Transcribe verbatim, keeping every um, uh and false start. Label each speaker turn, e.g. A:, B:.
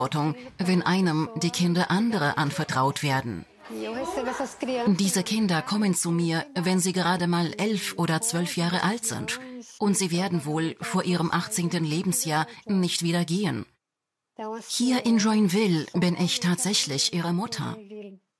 A: Verantwortung, wenn einem die Kinder anderer anvertraut werden. Diese Kinder kommen zu mir, wenn sie gerade mal elf oder zwölf Jahre alt sind. Und sie werden wohl vor ihrem achtzehnten Lebensjahr nicht wieder gehen. Hier in Joinville bin ich tatsächlich ihre Mutter.